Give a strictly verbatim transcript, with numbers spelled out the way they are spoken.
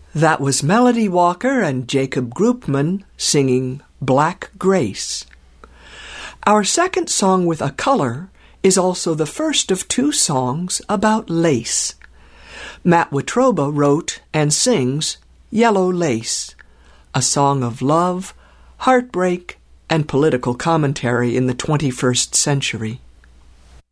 That was Melody Walker and Jacob Groopman singing Black Grace. Our second song with a color is also the first of two songs about lace. Matt Watroba wrote and sings Yellow Lace, a song of love, heartbreak, and political commentary in the twenty-first century.